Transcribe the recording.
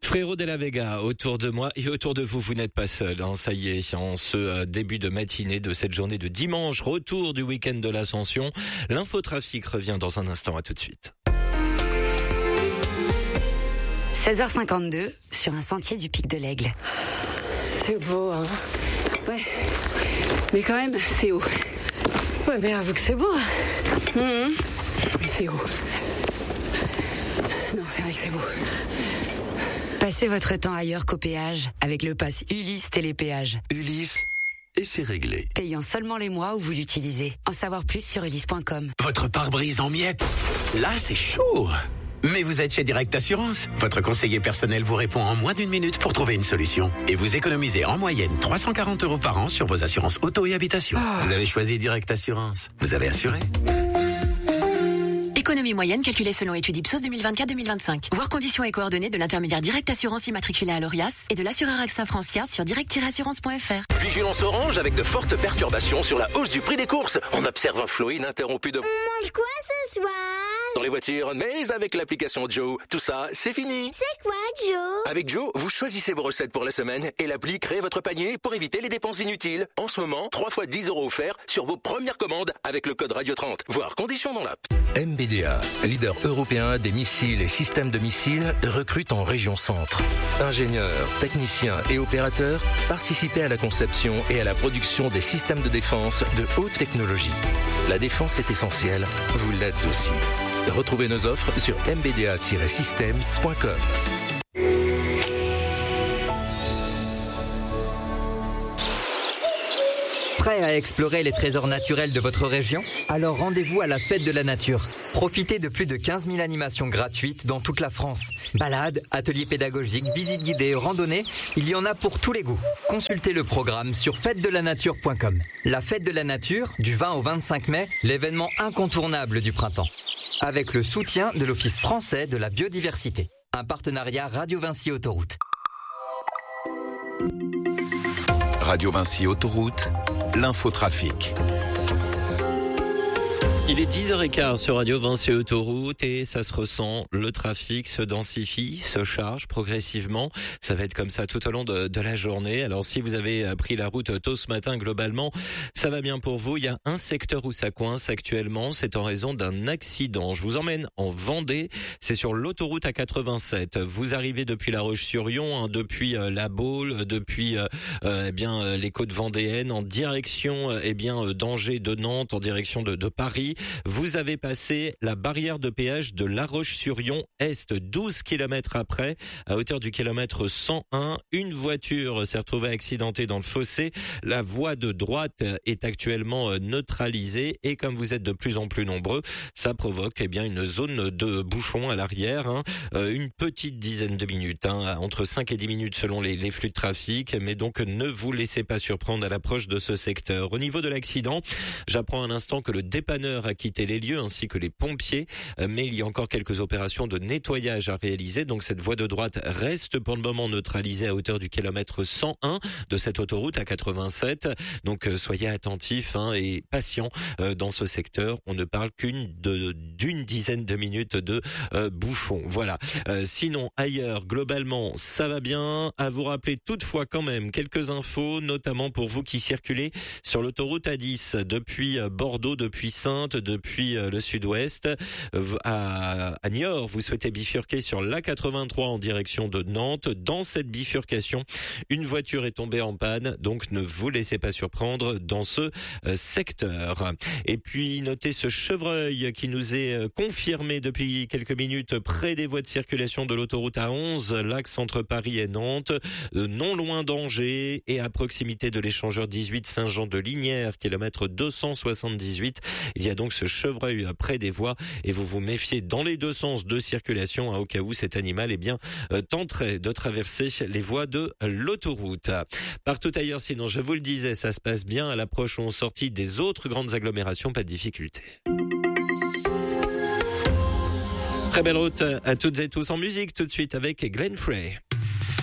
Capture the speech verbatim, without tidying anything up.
Frérot de la Vega, autour de moi et autour de vous, vous n'êtes pas seul. Hein, ça y est, en ce début de matinée de cette journée de dimanche, retour du week-end de l'Ascension. L'infotrafic revient dans un instant, à tout de suite. seize heures cinquante-deux, sur un sentier du Pic de l'Aigle. C'est beau, hein. Ouais. Mais quand même, c'est haut. Ouais, mais avoue que c'est beau. Mmh. Mais c'est haut. Non, c'est vrai que c'est beau. Passez votre temps ailleurs qu'au péage avec le pass Ulysse Télépéage. Ulysse, et c'est réglé. Payant seulement les mois où vous l'utilisez. En savoir plus sur ulysse point com. Votre pare-brise en miettes. Là, c'est chaud. Mais vous êtes chez Direct Assurance. Votre conseiller personnel vous répond en moins d'une minute pour trouver une solution. Et vous économisez en moyenne trois cent quarante euros par an sur vos assurances auto et habitation. Oh. Vous avez choisi Direct Assurance. Vous avez assuré. Économie moyenne calculée selon étude Ipsos deux mille vingt-quatre deux mille vingt-cinq. Voir conditions et coordonnées de l'intermédiaire Direct Assurance immatriculé à l'Orias et de l'assureur AXA Francia sur direct tiret assurance point f r. Vigilance orange avec de fortes perturbations sur la hausse du prix des courses. On observe un flot ininterrompu de... On mange quoi ce soir? Dans les voitures, mais avec l'application Joe, tout ça, c'est fini. C'est quoi Joe? Avec Joe, vous choisissez vos recettes pour la semaine et l'appli crée votre panier pour éviter les dépenses inutiles. En ce moment, trois fois dix euros offerts sur vos premières commandes avec le code Radio trente. Voir conditions dans l'app. M B D A, leader européen des missiles et systèmes de missiles, recrute en région centre. Ingénieurs, techniciens et opérateurs, participez à la conception et à la production des systèmes de défense de haute technologie. La défense est essentielle, vous l'êtes aussi. Retrouvez nos offres sur m b d a tiret systems point com. Prêt à explorer les trésors naturels de votre région? Alors rendez-vous à la Fête de la Nature. Profitez de plus de quinze mille animations gratuites dans toute la France. Balades, ateliers pédagogiques, visites guidées, randonnées, il y en a pour tous les goûts. Consultez le programme sur fête de la nature point com. La Fête de la Nature, du vingt au vingt-cinq mai, l'événement incontournable du printemps. Avec le soutien de l'Office français de la biodiversité. Un partenariat Radio Vinci Autoroute. Radio Vinci Autoroute, l'infotrafic. Il est dix heures quinze sur Radio Vinci Autoroute et ça se ressent, le trafic se densifie, se charge progressivement. Ça va être comme ça tout au long de, de la journée. Alors si vous avez pris la route tôt ce matin, globalement, ça va bien pour vous. Il y a un secteur où ça coince actuellement, c'est en raison d'un accident. Je vous emmène en Vendée, c'est sur l'autoroute A quatre-vingt-sept. Vous arrivez depuis La Roche-sur-Yon, hein, depuis euh, La Baule, depuis euh, euh, eh bien euh, les côtes vendéennes, en direction euh, eh bien euh, d'Angers, de Nantes, en direction de, de Paris. Vous avez passé la barrière de péage de La Roche-sur-Yon Est, douze kilomètres après, à hauteur du kilomètre cent un. Une voiture s'est retrouvée accidentée dans le fossé. La voie de droite est actuellement neutralisée et comme vous êtes de plus en plus nombreux, ça provoque eh bien une zone de bouchon à l'arrière, hein. Euh, une petite dizaine de minutes, hein, entre cinq et dix minutes selon les, les flux de trafic, mais donc ne vous laissez pas surprendre à l'approche de ce secteur. Au niveau de l'accident, j'apprends un instant que le dépanneur a quitté les lieux ainsi que les pompiers, mais il y a encore quelques opérations de nettoyage à réaliser, donc cette voie de droite reste pour le moment neutralisée à hauteur du kilomètre cent un de cette autoroute A quatre-vingt-sept, donc soyez attentifs hein, et patients euh, dans ce secteur, on ne parle qu'une de, d'une dizaine de minutes de euh, bouchon, voilà. Euh, sinon ailleurs, globalement, ça va bien. À vous rappeler toutefois quand même quelques infos, notamment pour vous qui circulez sur l'autoroute A dix depuis Bordeaux, depuis Saintes, depuis le sud-ouest. À, à Niort, vous souhaitez bifurquer sur l'A quatre-vingt-trois en direction de Nantes. Dans cette bifurcation, une voiture est tombée en panne, donc ne vous laissez pas surprendre dans ce secteur. Et puis, notez ce chevreuil qui nous est confirmé depuis quelques minutes près des voies de circulation de l'autoroute A onze, l'axe entre Paris et Nantes, non loin d'Angers et à proximité de l'échangeur dix-huit Saint-Jean-de-Lignières, kilomètre deux cent soixante-dix-huit. Il y a donc ce chevreuil près des voies et vous vous méfiez dans les deux sens de circulation hein, au cas où cet animal eh bien euh, tenterait de traverser les voies de l'autoroute. Partout ailleurs, sinon je vous le disais, ça se passe bien à l'approche ou en sortie des autres grandes agglomérations, pas de difficulté. Très belle route à toutes et tous en musique tout de suite avec Glenn Frey.